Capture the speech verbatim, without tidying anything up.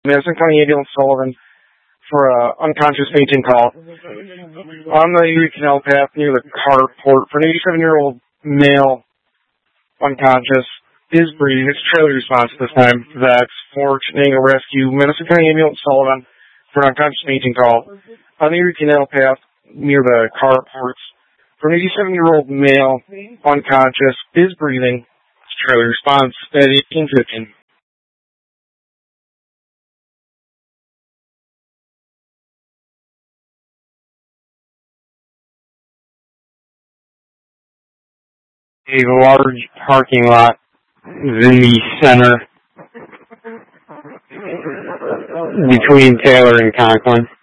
Madison County Ambulance Sullivan for an unconscious fainting call on the Erie Canal path near the carport for an eighty-seven-year-old male, unconscious, is breathing. It's trailer response this time. That's for Chenango Rescue. Madison County Ambulance Sullivan for an unconscious fainting call on the Erie Canal path near the carports for an eighty-seven-year-old male, unconscious, is breathing. It's trailer response at eighteen fifteen. A large parking lot is in the center between Taylor and Conklin.